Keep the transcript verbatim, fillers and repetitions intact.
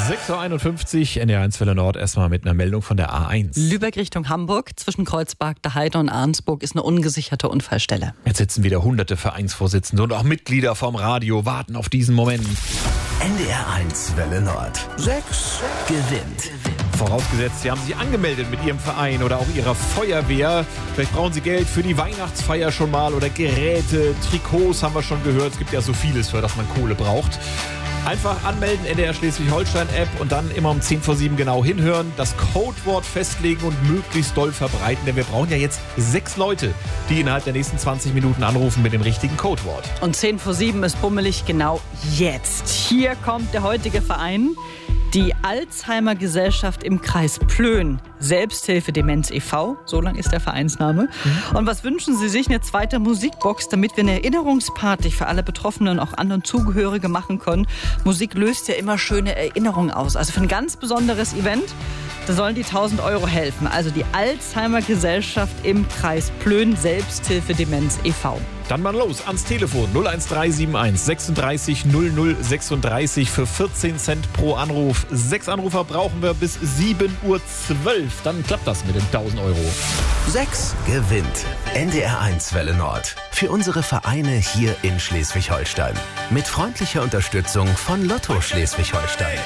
sechs Uhr einundfünfzig, N D R eins Welle Nord, erstmal mit einer Meldung von der A eins. Lübeck Richtung Hamburg, zwischen Kreuzberg, der Heide und Arnsburg ist eine ungesicherte Unfallstelle. Jetzt sitzen wieder hunderte Vereinsvorsitzende und auch Mitglieder vom Radio, warten auf diesen Moment. N D R eins Welle Nord. sechs gewinnt. Vorausgesetzt, Sie haben sich angemeldet mit Ihrem Verein oder auch Ihrer Feuerwehr. Vielleicht brauchen Sie Geld für die Weihnachtsfeier schon mal oder Geräte, Trikots haben wir schon gehört. Es gibt ja so vieles, für das man Kohle braucht. Einfach anmelden, N D R Schleswig-Holstein-App und dann immer um zehn vor sieben genau hinhören, das Codewort festlegen und möglichst doll verbreiten, denn wir brauchen ja jetzt sechs Leute, die innerhalb der nächsten zwanzig Minuten anrufen mit dem richtigen Codewort. Und zehn vor sieben ist bummelig genau jetzt. Hier kommt der heutige Verein, die Alzheimer Gesellschaft im Kreis Plön, Selbsthilfe Demenz e V, so lang ist der Vereinsname. Mhm. Und was wünschen Sie sich? Eine zweite Musikbox, damit wir eine Erinnerungsparty für alle Betroffenen und auch anderen Zugehörige machen können. Musik löst ja immer schöne Erinnerungen aus. Also für ein ganz besonderes Event, da sollen die tausend Euro helfen. Also die Alzheimer Gesellschaft im Kreis Plön, Selbsthilfe Demenz e V. Dann mal los ans Telefon null eins drei sieben eins sechsunddreißig null null sechsunddreißig für vierzehn Cent pro Anruf. Sechs Anrufer brauchen wir bis sieben Uhr zwölf. Dann klappt das mit den tausend Euro. sechs gewinnt. N D R eins Welle Nord. Für unsere Vereine hier in Schleswig-Holstein. Mit freundlicher Unterstützung von Lotto Schleswig-Holstein.